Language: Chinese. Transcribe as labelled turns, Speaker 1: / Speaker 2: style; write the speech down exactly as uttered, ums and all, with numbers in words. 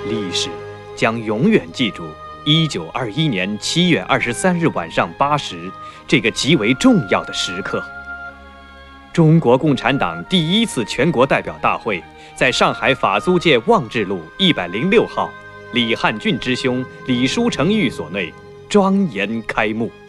Speaker 1: 历史将永远记住一九二一年七月二十三日晚上八时这个极为重要的时刻。中国共产党第一次全国代表大会在上海法租界望志路一百零六号李汉俊之兄李书成寓所内庄严开幕。